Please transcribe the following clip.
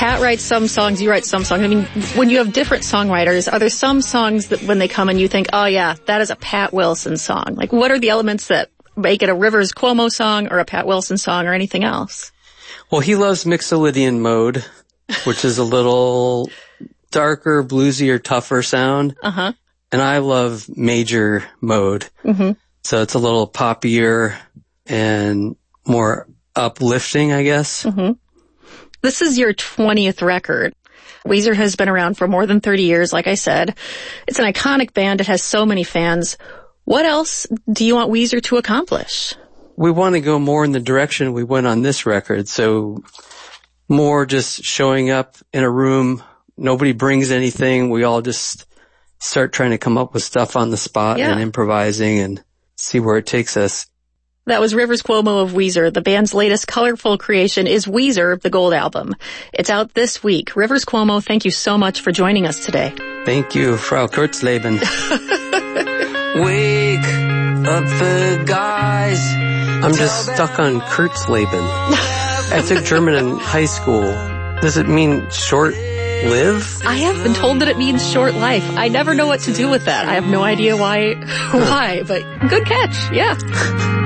Pat writes some songs, you write some songs. I mean, when you have different songwriters, are there some songs that when they come and you think, oh yeah, that is a Pat Wilson song? Like, what are the elements that make it a Rivers Cuomo song or a Pat Wilson song or anything else? Well, he loves Mixolydian Mode, which is a little darker, bluesier, tougher sound. Uh-huh. And I love Major Mode. Mm-hmm. So it's a little poppier and more uplifting, I guess. Mm-hmm. This is your 20th record. Weezer has been around for more than 30 years, like I said. It's an iconic band. It has so many fans. What else do you want Weezer to accomplish? We want to go more in the direction we went on this record. So more just showing up in a room. Nobody brings anything. We all just start trying to come up with stuff on the spot and improvising and see where it takes us. That was Rivers Cuomo of Weezer. The band's latest colorful creation is Weezer, the Gold Album. It's out this week. Rivers Cuomo, thank you so much for joining us today. Thank you, Frau Kurzleben. Wake up the guys. I'm just stuck on Kurzleben. I took German in high school. Does it mean short-live? I have been told that it means short life. I never know what to do with that. I have no idea why, but good catch. Yeah.